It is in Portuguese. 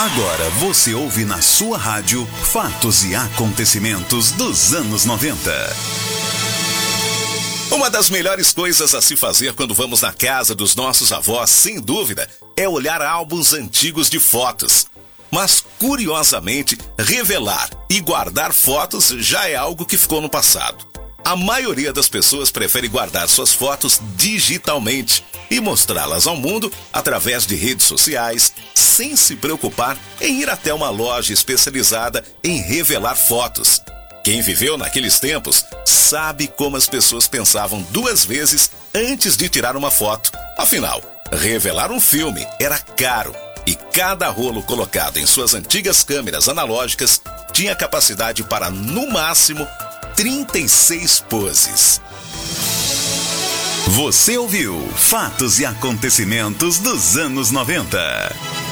Agora você ouve na sua rádio fatos e acontecimentos dos anos 90. Uma das melhores coisas a se fazer quando vamos na casa dos nossos avós, sem dúvida, é olhar álbuns antigos de fotos. Mas, curiosamente, revelar e guardar fotos já é algo que ficou no passado. A maioria das pessoas prefere guardar suas fotos digitalmente e mostrá-las ao mundo através de redes sociais, sem se preocupar em ir até uma loja especializada em revelar fotos. Quem viveu naqueles tempos sabe como as pessoas pensavam duas vezes antes de tirar uma foto. Afinal, revelar um filme era caro e cada rolo colocado em suas antigas câmeras analógicas tinha capacidade para, no máximo, 36 poses. Você ouviu Fatos e Acontecimentos dos anos 90.